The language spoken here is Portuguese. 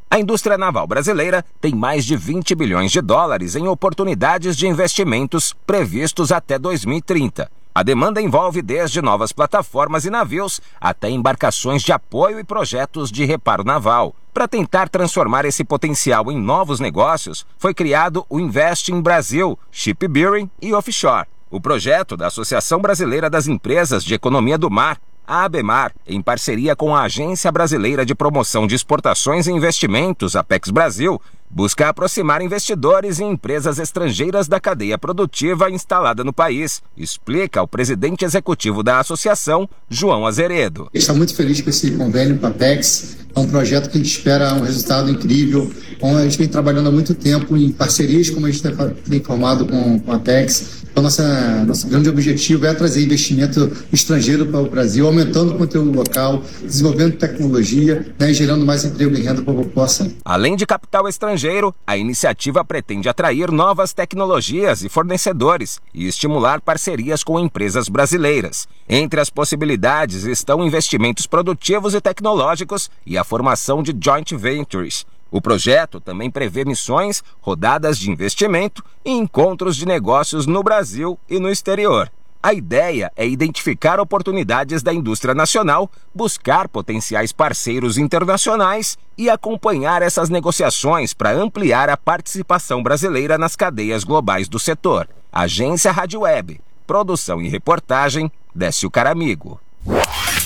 A indústria naval brasileira tem mais de 20 bilhões de dólares em oportunidades de investimentos previstos até 2030. A demanda envolve desde novas plataformas e navios até embarcações de apoio e projetos de reparo naval. Para tentar transformar esse potencial em novos negócios, foi criado o Investing Brasil, Shipbuilding e Offshore. O projeto da Associação Brasileira das Empresas de Economia do Mar, a ABEMAR, em parceria com a Agência Brasileira de Promoção de Exportações e Investimentos, Apex Brasil, busca aproximar investidores e empresas estrangeiras da cadeia produtiva instalada no país, explica o presidente executivo da associação, João Azeredo. Está muito feliz com esse convênio com a Apex. É um projeto que a gente espera um resultado incrível. A gente vem trabalhando há muito tempo em parcerias, como a gente tem formado com a Apex. Então, nosso grande objetivo é trazer investimento estrangeiro para o Brasil, aumentando o conteúdo local, desenvolvendo tecnologia, e gerando mais emprego e renda para a população. Além de capital estrangeiro, a iniciativa pretende atrair novas tecnologias e fornecedores e estimular parcerias com empresas brasileiras. Entre as possibilidades estão investimentos produtivos e tecnológicos e a formação de joint ventures. O projeto também prevê missões, rodadas de investimento e encontros de negócios no Brasil e no exterior. A ideia é identificar oportunidades da indústria nacional, buscar potenciais parceiros internacionais e acompanhar essas negociações para ampliar a participação brasileira nas cadeias globais do setor. Agência Rádio Web. Produção e reportagem, Décio Caramigo.